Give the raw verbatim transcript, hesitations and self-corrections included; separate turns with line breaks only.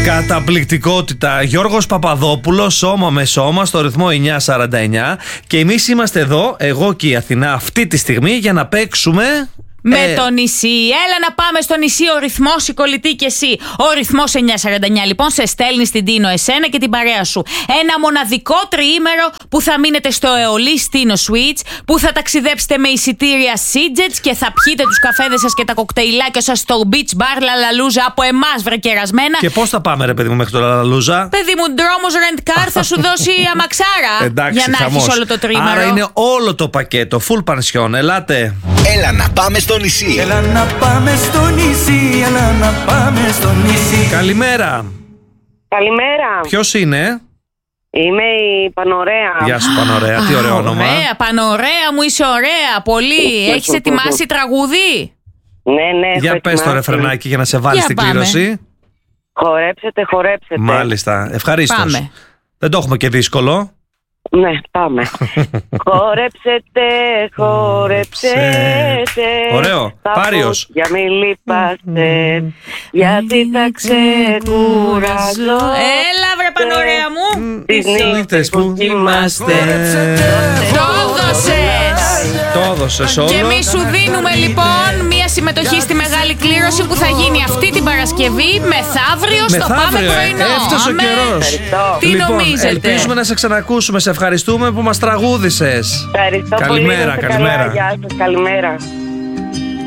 Καταπληκτικότητα. Γιώργος Παπαδόπουλος, Σώμα με Σώμα, στο ρυθμό εννιά σαράντα εννιά. Και εμείς είμαστε εδώ, εγώ και η Αθηνά, αυτή τη στιγμή για να παίξουμε.
Με
ε...
το νησί. Έλα να πάμε στο νησί. Ο ρυθμός, η κολλητή και εσύ. Ο ρυθμός εννιά σαράντα εννιά λοιπόν σε στέλνει στην Τίνο εσένα και την παρέα σου. Ένα μοναδικό τριήμερο που θα μείνετε στο Αιωλής Τίνο Suites, που θα ταξιδέψετε με εισιτήρια Seajets και θα πιείτε τους καφέδες σας και τα κοκτέιλάκια σας στο Beach Bar Λαλαλούζα από εμάς βρεκερασμένα.
Και πώς θα πάμε, ρε παιδί μου, μέχρι το Λαλαλούζα?
Παιδί μου, Δρόμος Rent Car θα σου δώσει αμαξάρα.
Εντάξει,
για να
χαμός.
έχεις όλο το τρίμερο.
Άρα είναι όλο το πακέτο, full pension. Ελάτε.
Έλα να πάμε στο νησί.
Έλα να πάμε στο νησί, έλα να πάμε στο νησί.
Καλημέρα.
Καλημέρα.
Ποιος είναι?
Είμαι η Πανωρέα.
Γεια σου Πανωρέα, τι ωραίο όνομα.
Ωραία, Πανωρέα μου, είσαι ωραία, πολύ. Έχεις ετοιμάσει τραγούδι?
Ναι, ναι.
Για πες το ρεφρενάκι για να σε βάλει
Για
στην
πάμε.
κλήρωση.
Χορέψετε, χορέψετε.
Μάλιστα, ευχαρίστως.
Πάμε.
Δεν το έχουμε και δύσκολο.
Ναι, πάμε. Χορέψετε, χορέψετε.
Ωραίο,
τα
Πάριος.
Για μην λείπαστε, γιατί θα ξεκουραζώ.
Έλα βρε Πανωρέα μου.
Τις νύχτες που
κοιμάστε.
Το έδωσες.
Το έδωσες όλο.
Και εμείς σου δίνουμε λοιπόν μία συμμετοχή στη μεγάλη κλήρωση που θα γίνει αυτή την Παρασκευή μεθαύριο στο Πάμε
Μεθαύριο, ε,
Πρωινό.
έφτασε ο
Αμέ.
καιρός.
Τι
Λοιπόν,
νομίζετε?
ελπίζουμε να σε ξανακούσουμε. Σε ευχαριστούμε που μας τραγούδησες.
Ευχαριστώ
Καλημέρα,
πολύ. Να είστε
καλημέρα.
καλά. Γεια σας, καλημέρα.